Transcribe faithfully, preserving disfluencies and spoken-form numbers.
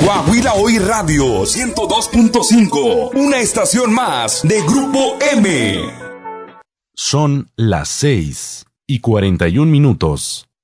Coahuila Hoy Radio ciento dos punto cinco, una estación más de Grupo M. Son las seis y cuarenta y un minutos.